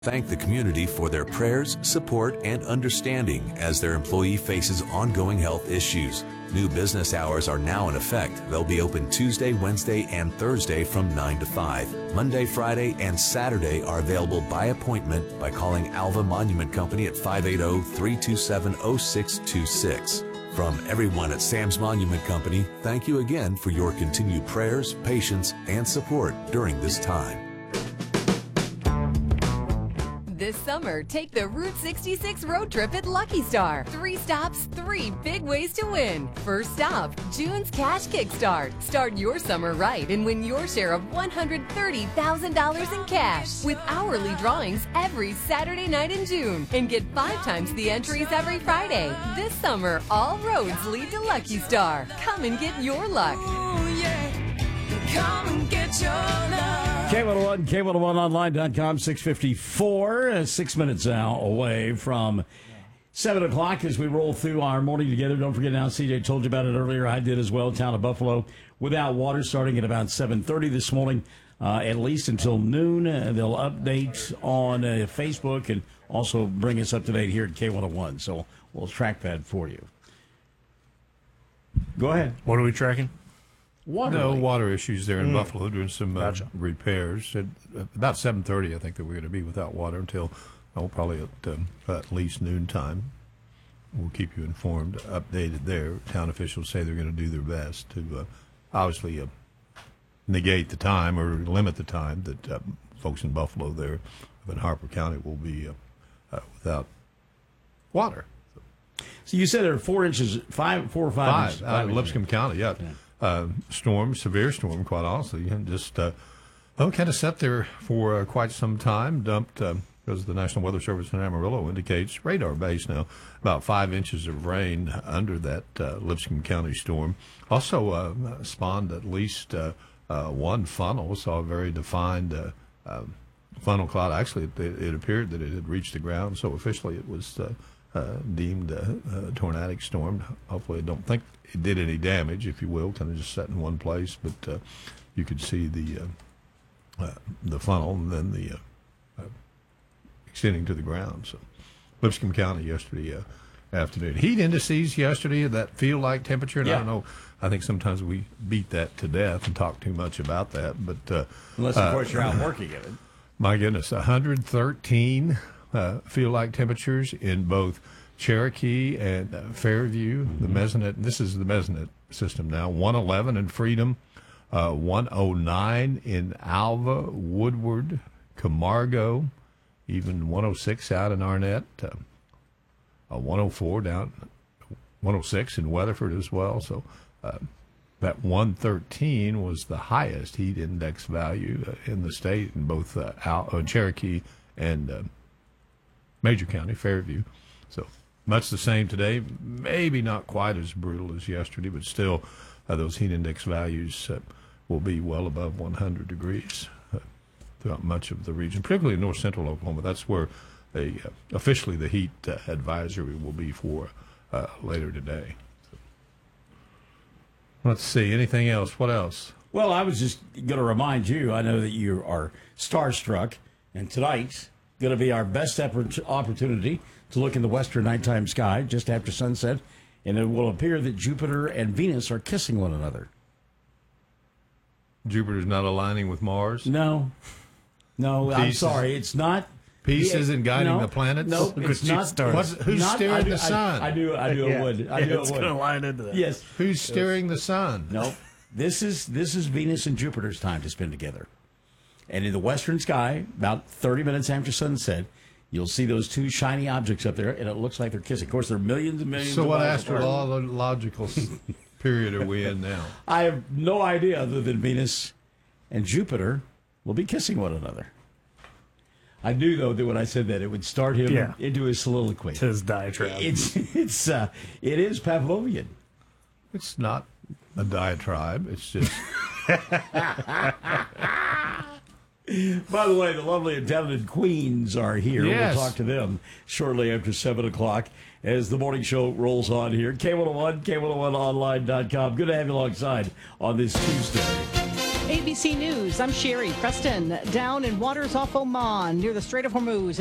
Thank the community for their prayers, support, and understanding as their employee faces ongoing health issues. New business hours are now in effect. They'll be open Tuesday, Wednesday, and Thursday from 9 to 5. Monday, Friday, and Saturday are available by appointment by calling Alva Monument Company at 580-327-0626. From everyone at Sam's Monument Company, thank you again for your continued prayers, patience, and support during this time. This summer, take the Route 66 road trip at Lucky Star. 3 stops, 3 big ways to win. First stop, June's Cash Kickstart. Start your summer right and win your share of $130,000 in cash with hourly drawings every Saturday night in June. And get 5 times the entries every Friday. This summer, all roads lead to Lucky Star. Come and get your luck. Ooh, yeah. Come and get your luck. K101, K101online.com, 6:54, 6 minutes now away from 7 o'clock as we roll through our morning together. Don't forget now, CJ told you about it earlier. I did as well. Town of Buffalo without water starting at about 7:30 this morning, at least until noon. They'll update on Facebook and also bring us up to date here at K101. So we'll track that for you. Go ahead. What are we tracking? Water issues there in Buffalo, doing some repairs. At about 7:30, I think that we're going to be without water until probably at least noontime. We'll keep you informed, updated there. Town officials say they're going to do their best to obviously negate the time or limit the time that folks in Buffalo there in Harper County will be without water. So you said there are 4 inches, 4 or 5 inches. Out in Lipscomb County, yeah. Severe storm, quite honestly, and just kind of sat there for quite some time. Dumped because the National Weather Service in Amarillo indicates radar base now about 5 inches of rain under that Lipscomb County storm. Also spawned at least one funnel. Saw a very defined funnel cloud. Actually, it appeared that it had reached the ground, so officially it was deemed a tornadic storm. Hopefully, I don't think it did any damage, if you will, kind of just sat in one place. But you could see the funnel and then the extending to the ground. So, Lipscomb County yesterday afternoon. Heat indices yesterday, that feel-like temperature. And I don't know. I think sometimes we beat that to death and talk too much about that. But unless, of course, you're out working at it. My goodness, 113 feel-like temperatures in both Cherokee and Fairview, the Mesonet. This is the Mesonet system now. 111 in Freedom, 109 in Alva, Woodward, Camargo, even 106 out in Arnett, 104 down, 106 in Weatherford as well. So that 113 was the highest heat index value in the state in both Cherokee and Major County, Fairview. So much the same today, maybe not quite as brutal as yesterday, but still those heat index values will be well above 100 degrees throughout much of the region, particularly in north central Oklahoma. That's where officially the heat advisory will be for later today. So, let's see, anything else? What else? Well, I was just going to remind you, I know that you are starstruck, and tonight's going to be our best opportunity to look in the western nighttime sky just after sunset, and it will appear that Jupiter and Venus are kissing one another. Jupiter's not aligning with Mars? No, I'm sorry. It's not. Peace isn't guiding the planets? No, it's not. Who's steering the sun? I knew it would. It's going to line into that. Yes. Who's steering the sun? No. This is Venus and Jupiter's time to spend together. And in the western sky, about 30 minutes after sunset, you'll see those two shiny objects up there, and it looks like they're kissing. Of course, they're millions and millions of miles apart. apart. So what astrological period are we in now? I have no idea other than Venus and Jupiter will be kissing one another. I knew, though, that when I said that, it would start him into his soliloquy. To his diatribe. It is Pavlovian. It's not a diatribe. It's just... By the way, the lovely and talented Queens are here. Yes. We'll talk to them shortly after 7 o'clock as the morning show rolls on here. K101, K101online.com. Good to have you alongside on this Tuesday. ABC News, I'm Sherry Preston. Down in waters off Oman near the Strait of Hormuz.